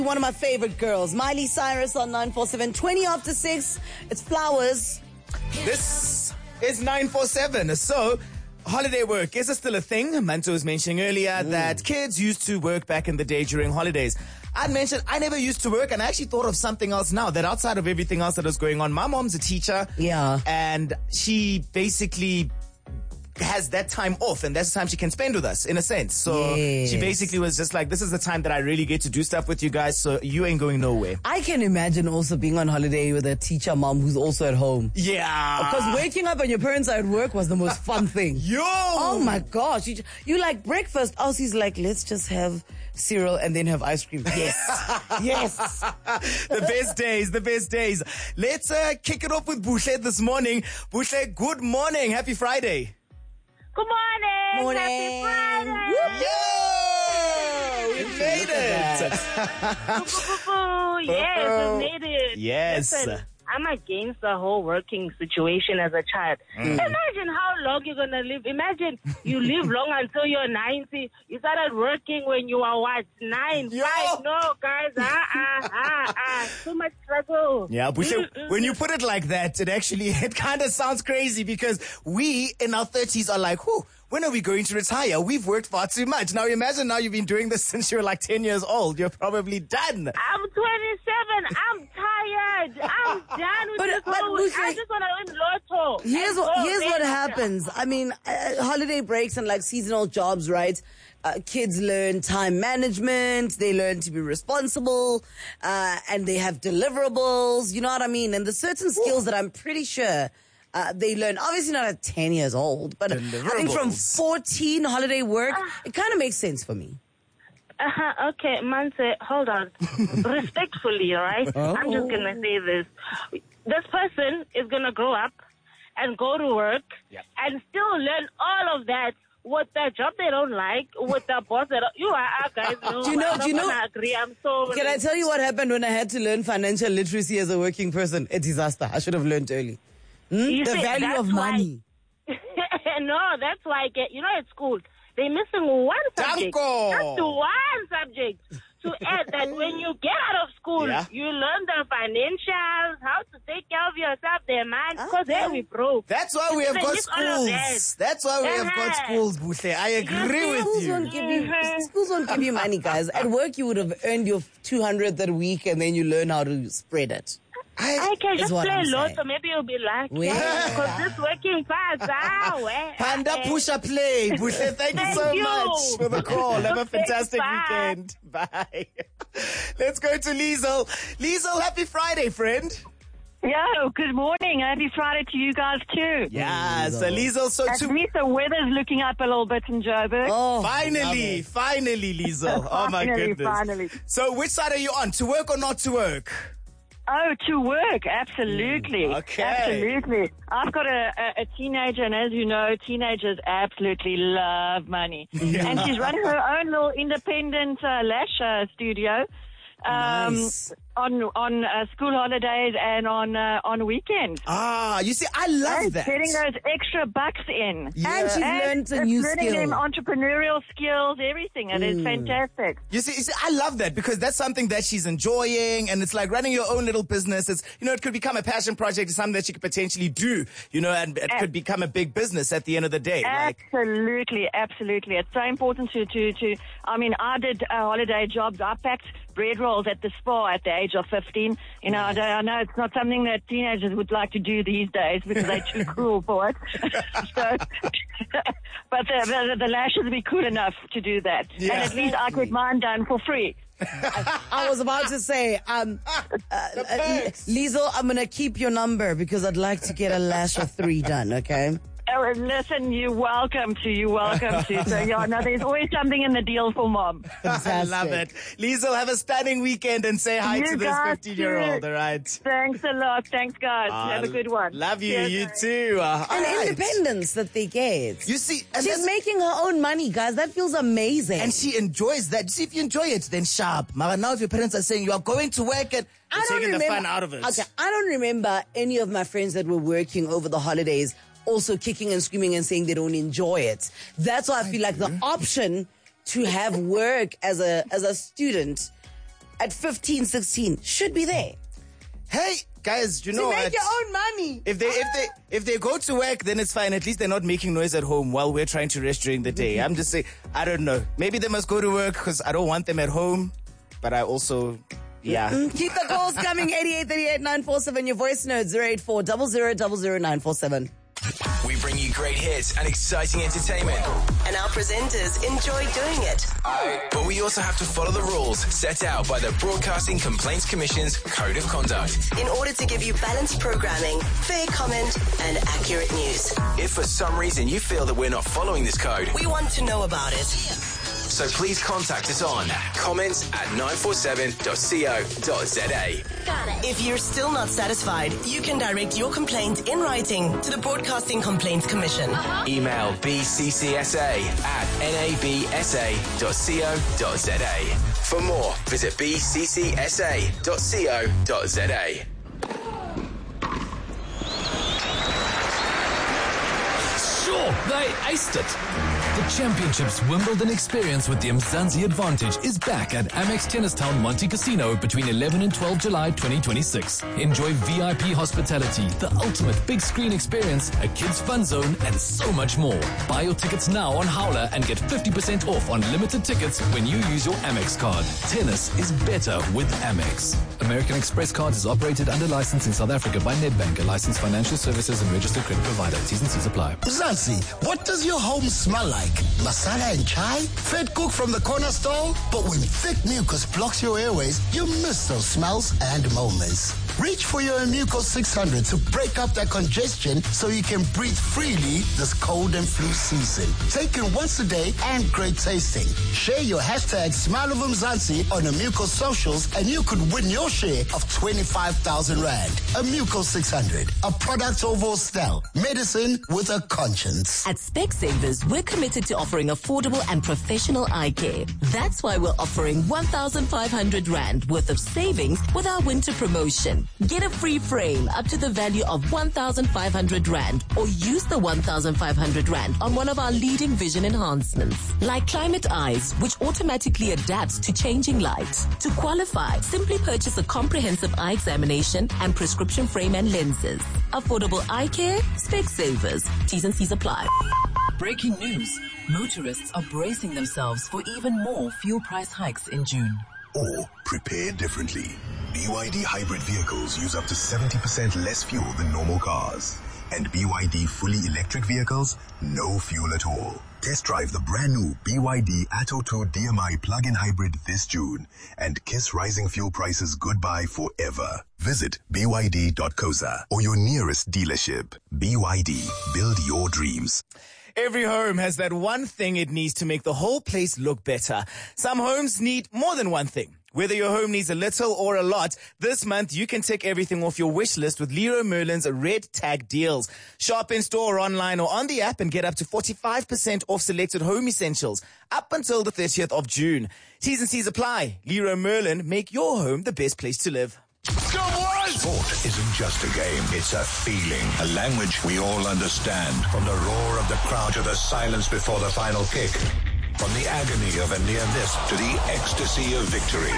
One of my favorite girls, Miley Cyrus on 947, 20 after 6. It's Flowers. This is 947. So, holiday work, is it still a thing? Manto was mentioning earlier that kids used to work back in the day during holidays. I'd mentioned I never used to work, and I actually thought of something else now, that outside of everything else that is going on, my mom's a teacher. Yeah. And she basically has that time off, and that's the time she can spend with us, in a sense. So she basically was just like, this is the time that I really get to do stuff with you guys, so you ain't going nowhere. I can imagine also being on holiday with a teacher mom who's also at home. Yeah. Because waking up and your parents are at work was the most fun thing. Yo! Oh my gosh. You like breakfast. Elsie's like, let's just have cereal and then have ice cream. Yes. Yes. The best days. Let's kick it off with Bushle this morning. Bushle, good morning. Happy Friday. Good morning. Morning. Happy Friday. Yo! We made it. Yes, we made it. Yes. Listen, I'm against the whole working situation as a child. Imagine how long you're going to live. Imagine you live long until you're 90. You started working when you were what? 9, 5? No, guys. Too much struggle. Yeah, Bushle, when you put it like that, it kind of sounds crazy, because we in our 30s are like, when are we going to retire? We've worked far too much. Now imagine you've been doing this since you were like 10 years old. You're probably done. I'm 27. I'm tired. I'm done with this whole... I just want to win lotto. Here's what happens. I mean, holiday breaks and like seasonal jobs, right? Kids learn time management, they learn to be responsible, and they have deliverables, you know what I mean? And there's certain skills that I'm pretty sure they learn, obviously not at 10 years old, but I think from 14 holiday work, it kind of makes sense for me. Okay, Manse, hold on. Respectfully, right? I'm just going to say this. This person is going to grow up and go to work and still learn all of that with the job they don't like, with the boss that guys know. Do you know? Agree. I'm so. Can I tell you what happened when I had to learn financial literacy as a working person? A disaster. I should have learned early. The value of money. No, that's why at school they're missing one subject. Just one subject. To add that when you get out of school, you learn the financials, how to take care of yourself, their mind, because we broke. That's why we have got schools. That's why we have got schools, Bushle. I agree with you. Schools won't give you money, guys. At work, you would have earned your 200th that week, and then you learn how to spread it. I can just play lotto, maybe you'll be lucky. Because this working fast. Panda Pusha Play. Bushle, thank you so much for the call. Have a fantastic weekend. Bye. Let's go to Liesel. Liesel, happy Friday, friend. Yo, good morning. Happy Friday to you guys too. Yeah, so Liesel, At least the weather's looking up a little bit in Joburg. Oh, finally, Liesel. Oh my goodness. Finally. So which side are you on? To work or not to work? Oh, to work, absolutely. Okay. Absolutely. I've got a teenager, and as you know, teenagers absolutely love money. And she's running her own little independent lash studio. Nice. On school holidays and on weekends. You see, I love that. Getting those extra bucks in. Yeah. And she's learned a new learning skill. them entrepreneurial skills, everything. And it's fantastic. You see, I love that, because that's something that she's enjoying, and it's like running your own little business. It's, it could become a passion project, something that she could potentially do, and it could become a big business at the end of the day. Absolutely. It's so important to I mean, I did holiday jobs. I packed bread rolls at the spa at the age of 15. I know it's not something that teenagers would like to do these days because they're too cool for it. But the lashes would be cool enough to do that. Yeah. And at least I get mine done for free. I was about to say, Liesel, I'm going to keep your number because I'd like to get a lash or 3 done, okay? Oh, listen, you're welcome to. So, there's always something in the deal for mom. I love it. Liesel, have a stunning weekend and say hi to this 15-year-old, all right? Thanks a lot. Thanks, guys. Have a good one. Love you. You too. And independence that they get. You see, she's making her own money, guys. That feels amazing. And she enjoys that. See, if you enjoy it, then sharp. Mara, now if your parents are saying you are going to work and you're taking the fun out of it. Okay, I don't remember any of my friends that were working over the holidays also kicking and screaming and saying they don't enjoy it. That's why I feel like the option to have work as a student at 15, 16 should be there. Hey, guys, you know To make what? your own money. If they go to work, then it's fine. At least they're not making noise at home while we're trying to rest during the day. I'm just saying, I don't know. Maybe they must go to work because I don't want them at home. But I also, yeah. Keep the calls coming. 8838-947. Your voice notes 084 0000947. We bring you great hits and exciting entertainment. And our presenters enjoy doing it. But we also have to follow the rules set out by the Broadcasting Complaints Commission's Code of Conduct. In order to give you balanced programming, fair comment, and accurate news. If for some reason you feel that we're not following this code, We want to know about it. so please contact us on comments@947.co.za. If you're still not satisfied, you can direct your complaint in writing to the Broadcasting Complaints Commission. Email bccsa@nabsa.co.za. For more, visit bccsa.co.za. Sure, they aced it. The Championship's Wimbledon experience with the Mzansi Advantage is back at Amex Tennistown Monte Casino between 11 and 12 July 2026. Enjoy VIP hospitality, the ultimate big screen experience, a kids fun zone, and so much more. Buy your tickets now on Howler and get 50% off on limited tickets when you use your Amex card. Tennis is better with Amex. American Express Cards is operated under license in South Africa by Nedbank, a licensed financial services and registered credit provider. T's and C's apply. Mzansi, what does your home smell like? Masala and chai? Fed cook from the corner store? But when thick mucus blocks your airways, you miss those smells and moments. Reach for your Mucus 600 to break up that congestion so you can breathe freely this cold and flu season. Taken once a day and great tasting. Share your hashtag Smile of Mzansi on the Mucus socials and you could win your share of 25,000 Rand. A Mucus 600, a product of Ostel. Medicine with a conscience. At Specsavers, we're committed to offering affordable and professional eye care. That's why we're offering 1,500 Rand worth of savings with our winter promotion. Get a free frame up to the value of 1,500 Rand or use the 1,500 Rand on one of our leading vision enhancements like Climate Eyes, which automatically adapts to changing light. To qualify, simply purchase a comprehensive eye examination and prescription frame and lenses. Affordable eye care, Specsavers. T's and C's apply. Breaking news. Motorists are bracing themselves for even more fuel price hikes in June. Or prepare differently. BYD hybrid vehicles use up to 70% less fuel than normal cars. And BYD fully electric vehicles, no fuel at all. Test drive the brand new BYD Atto 2 DMI plug-in hybrid this June and kiss rising fuel prices goodbye forever. Visit BYD.coza or your nearest dealership. BYD, build your dreams. Every home has that one thing it needs to make the whole place look better. Some homes need more than one thing. Whether your home needs a little or a lot, this month you can tick everything off your wish list with Leroy Merlin's Red Tag deals. Shop in store, online or on the app and get up to 45% off selected home essentials up until the 30th of June. T's and C's apply. Leroy Merlin, make your home the best place to live. Sport isn't just a game, it's a feeling, a language we all understand. From the roar of the crowd to the silence before the final kick. From the agony of a near miss to the ecstasy of victory.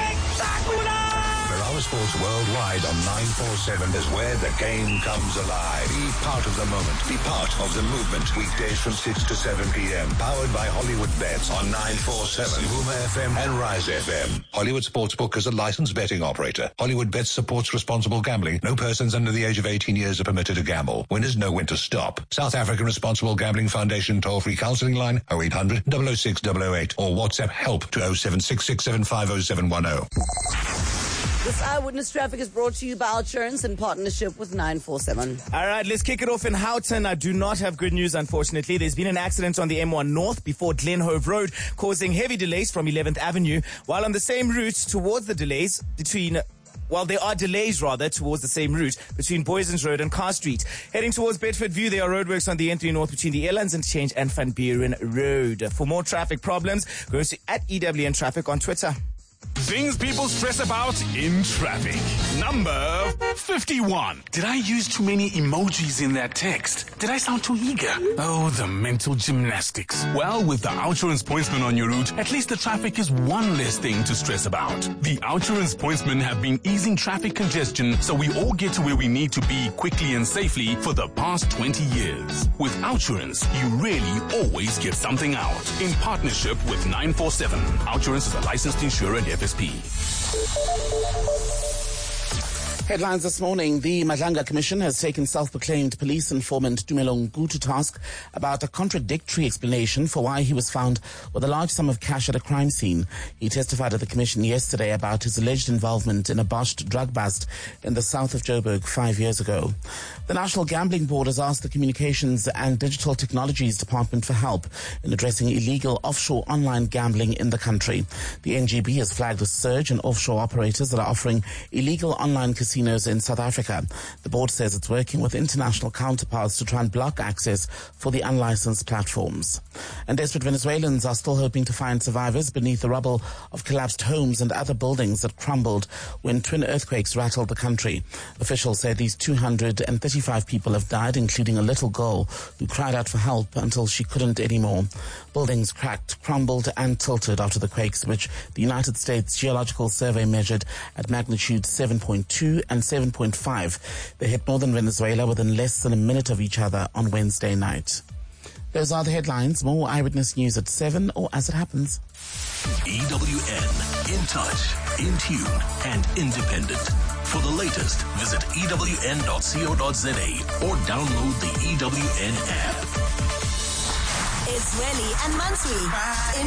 Berawa Sports Worldwide on 947 is where the game comes alive. Be part of the moment. Be part of the movement. Weekdays from 6 to 7 p.m. Powered by Hollywood Bets on 947, Boomer FM and Rise FM. Hollywood Sportsbook is a licensed betting operator. Hollywood Bets supports responsible gambling. No persons under the age of 18 years are permitted to gamble. Winners know when to stop. South African Responsible Gambling Foundation toll-free counseling line 0800 006 008 or WhatsApp help to 0766750710. This Eyewitness Traffic is brought to you by Outsurance in partnership with 947. All right, let's kick it off in Houghton. I do not have good news, unfortunately. There's been an accident on the M1 North before Glenhove Road, causing heavy delays from 11th Avenue, while on the same route towards the delays between... Well, there are delays, rather, towards the same route between Boysons Road and Carr Street. Heading towards Bedford View, there are roadworks on the N3 North between the Airlands Interchange and Van Buren Road. For more traffic problems, go to @EWN Traffic on Twitter. Things people stress about in traffic. Number 51. Did I use too many emojis in that text? Did I sound too eager? Oh, the mental gymnastics. Well, with the Outsurance Pointsman on your route, at least the traffic is one less thing to stress about. The Outsurance Pointsmen have been easing traffic congestion so we all get to where we need to be quickly and safely for the past 20 years. With Outsurance, you really always get something out. In partnership with 947. Outsurance is a licensed insurer and FSP. Headlines this morning. The Madlanga Commission has taken self-proclaimed police informant Tumelo Ngu to task about a contradictory explanation for why he was found with a large sum of cash at a crime scene. He testified at the commission yesterday about his alleged involvement in a botched drug bust in the south of Joburg 5 years ago. The National Gambling Board has asked the Communications and Digital Technologies Department for help in addressing illegal offshore online gambling in the country. The NGB has flagged a surge in offshore operators that are offering illegal online casinos in South Africa. The board says it's working with international counterparts to try and block access for the unlicensed platforms. And desperate Venezuelans are still hoping to find survivors beneath the rubble of collapsed homes and other buildings that crumbled when twin earthquakes rattled the country. Officials say these 235 people have died, including a little girl who cried out for help until she couldn't anymore. Buildings cracked, crumbled and tilted after the quakes, which the United States Geological Survey measured at magnitude 7.2 and 7.5. They hit northern Venezuela within less than a minute of each other on Wednesday night. Those are the headlines. More Eyewitness News at 7 or as it happens. EWN. In touch, in tune and independent. For the latest, visit ewn.co.za or download the EWN app. It's Welly and Mansui.